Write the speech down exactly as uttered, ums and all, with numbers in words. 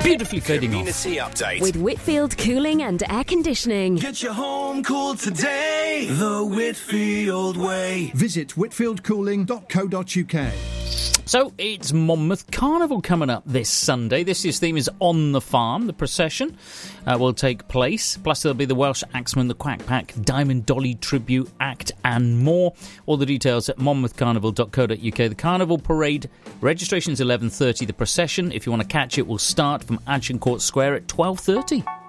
beautifully fading Community off. update. With Whitfield Cooling and Air Conditioning. Get your home cool today, the Whitfield way. Visit whitfield cooling dot co dot uk. So, it's Monmouth Carnival coming up this Sunday. This year's theme is On the Farm. The procession uh, will take place. Plus, there'll be the Welsh Axeman, the Quack Pack, Diamond Dolly Tribute Act, and more. All the details at monmouth carnival dot co dot uk. The Carnival Parade registration is eleven thirty. The procession, if you want to catch it, will start from Agincourt Square at twelve thirty.